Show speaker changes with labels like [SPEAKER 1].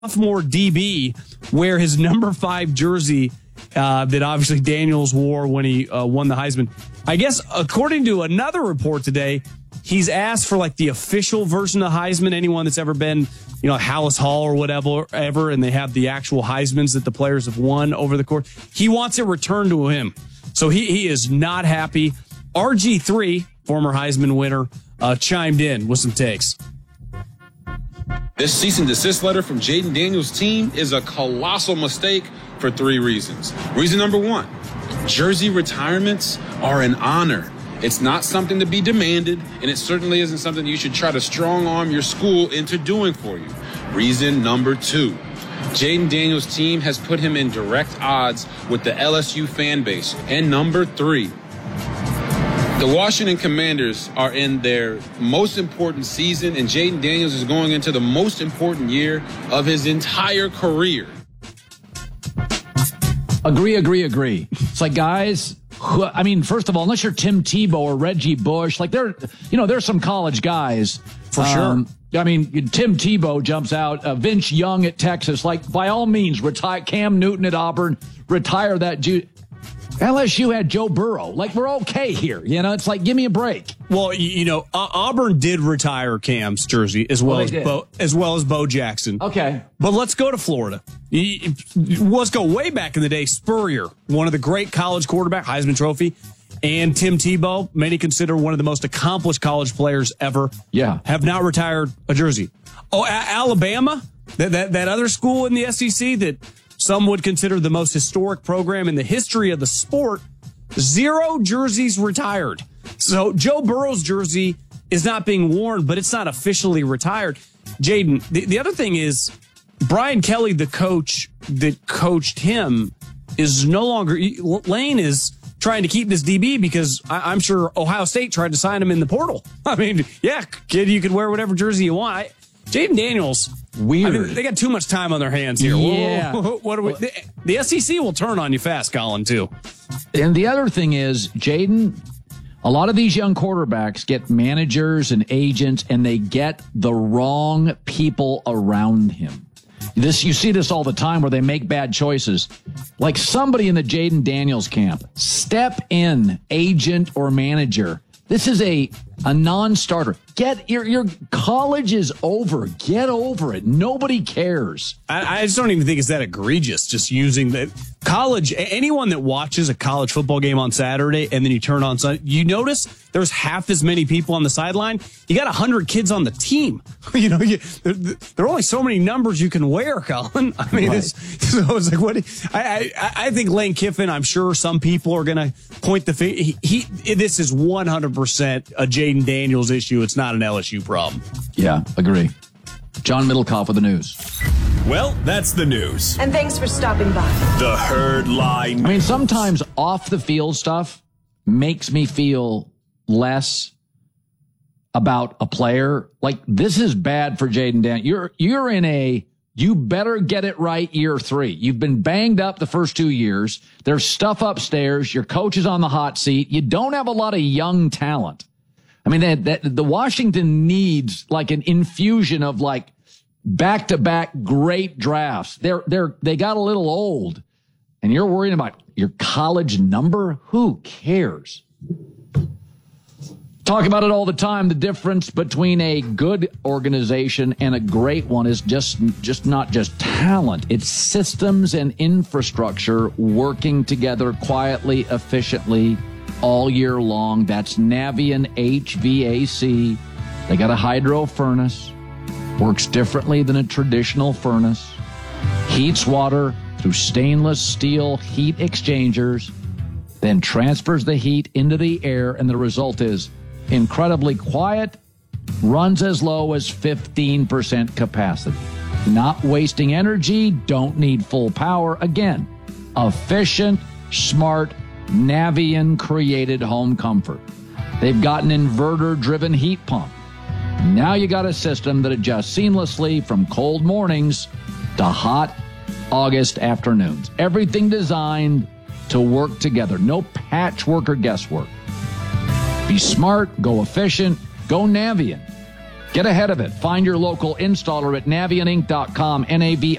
[SPEAKER 1] sophomore DB wear his number 5 jersey that obviously Daniels wore when he won the Heisman. I guess according to another report today, he's asked for like the official version of Heisman. Anyone that's ever been, Hallis Hall or whatever, and they have the actual Heismans that the players have won over the course. He wants it returned to him. So he is not happy. RG3, former Heisman winner, chimed in with some takes.
[SPEAKER 2] This cease and desist letter from Jayden Daniels' team is a colossal mistake for 3 reasons. Reason number 1, jersey retirements are an honor. It's not something to be demanded, and it certainly isn't something you should try to strong-arm your school into doing for you. Reason number 2, Jayden Daniels' team has put him in direct odds with the LSU fan base. And number 3, the Washington Commanders are in their most important season, and Jayden Daniels is going into the most important year of his entire career.
[SPEAKER 3] Agree. It's like, guys, first of all, unless you're Tim Tebow or Reggie Bush, like there's some college guys.
[SPEAKER 1] For sure.
[SPEAKER 3] Tim Tebow jumps out, Vince Young at Texas, like by all means, retire Cam Newton at Auburn, retire that LSU had Joe Burrow. Like, we're okay here. It's like, give me a break.
[SPEAKER 1] Well, Auburn did retire Cam's jersey as well as Bo Jackson.
[SPEAKER 3] Okay.
[SPEAKER 1] But let's go to Florida. Let's go way back in the day. Spurrier, one of the great college quarterback, Heisman Trophy, and Tim Tebow, many consider one of the most accomplished college players ever.
[SPEAKER 3] Yeah.
[SPEAKER 1] Have not retired a jersey. Oh, Alabama, that other school in the SEC that some would consider the most historic program in the history of the sport, 0 jerseys retired. So Joe Burrow's jersey is not being worn, but it's not officially retired. Jayden, the other thing is Brian Kelly, the coach that coached him, is no longer. Lane is trying to keep this DB because I'm sure Ohio State tried to sign him in the portal. Yeah, kid, you can wear whatever jersey you want. Jayden Daniels,
[SPEAKER 3] weird.
[SPEAKER 1] They got too much time on their hands here.
[SPEAKER 3] Yeah.
[SPEAKER 1] What are we? The SEC will turn on you fast, Colin, too.
[SPEAKER 3] And the other thing is, Jayden, a lot of these young quarterbacks get managers and agents, and they get the wrong people around him. You see this all the time where they make bad choices. Like somebody in the Jayden Daniels camp, step in, agent or manager. This is a non-starter. Get your college is over. Get over it. Nobody cares.
[SPEAKER 1] I just don't even think it's that egregious. Just using the college. Anyone that watches a college football game on Saturday and then you turn on Sunday, you notice there's half as many people on the sideline. You got 100 kids on the team. There are only so many numbers you can wear, Colin.
[SPEAKER 3] Right.
[SPEAKER 1] So it's like what? I think Lane Kiffin. I'm sure some people are going to point the finger. This is 100% a Jayden Daniels issue. It's not an LSU problem.
[SPEAKER 3] Yeah, agree. John Middlecoff with the news.
[SPEAKER 4] Well, that's the news.
[SPEAKER 5] And thanks for stopping by.
[SPEAKER 4] The Herd Line.
[SPEAKER 3] Sometimes off the field stuff makes me feel less about a player. Like, this is bad for Jayden Daniels. You're in you better get it right year 3. You've been banged up the first 2 years. There's stuff upstairs. Your coach is on the hot seat. You don't have a lot of young talent. The Washington needs like an infusion of like back-to-back great drafts. They got a little old, and you're worrying about your college number? Who cares? Talk about it all the time. The difference between a good organization and a great one is just not just talent. It's systems and infrastructure working together quietly, efficiently, all year long. That's Navien HVAC. They got a hydro furnace. Works differently than a traditional furnace. Heats water through stainless steel heat exchangers, then transfers the heat into the air, and the result is incredibly quiet, runs as low as 15% capacity. Not wasting energy, don't need full power. Again, efficient, smart, Navien created home comfort. They've got an inverter-driven heat pump. Now you got a system that adjusts seamlessly from cold mornings to hot August afternoons. Everything designed to work together. No patchwork or guesswork. Be smart, go efficient, go Navien. Get ahead of it. Find your local installer at navioninc.com,